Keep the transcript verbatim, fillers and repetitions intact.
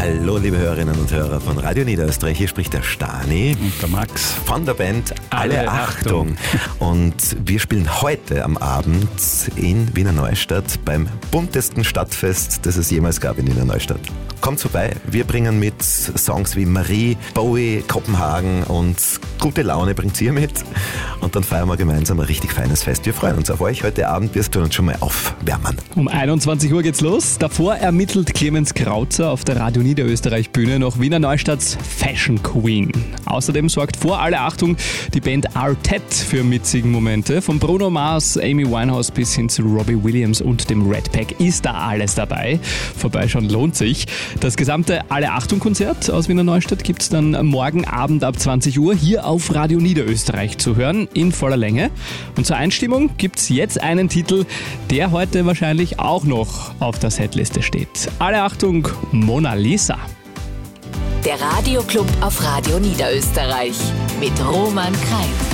Hallo liebe Hörerinnen und Hörer von Radio Niederösterreich, hier spricht der Stani und der Max von der Band Alle, Alle Achtung. Achtung. Und wir spielen heute am Abend in Wiener Neustadt beim buntesten Stadtfest, das es jemals gab in Wiener Neustadt. Kommt vorbei, wir bringen mit Songs wie Marie, Bowie, Kopenhagen und gute Laune bringt ihr mit und dann feiern wir gemeinsam ein richtig feines Fest. Wir freuen uns auf euch heute Abend, wirst du uns schon mal aufwärmen. Um einundzwanzig Uhr geht's los. Davor ermittelt Clemens Krauzer auf der Radio Niederösterreich Bühne noch Wiener Neustadts Fashion Queen. Außerdem sorgt vor Alle Achtung die Band Artet für mitzigen Momente. Von Bruno Mars, Amy Winehouse bis hin zu Robbie Williams und dem Red Pack ist da alles dabei. Vorbeischauen lohnt sich. Das gesamte Alle Achtung Konzert aus Wiener Neustadt gibt's dann morgen Abend ab zwanzig Uhr hier auf Radio Niederösterreich zu hören in voller Länge. Und zur Einstimmung gibt's jetzt einen Titel, der heute wahrscheinlich auch noch auf der Setliste steht. Alle Achtung, Mona Lisa. Der Radioclub auf Radio Niederösterreich mit Roman Krein.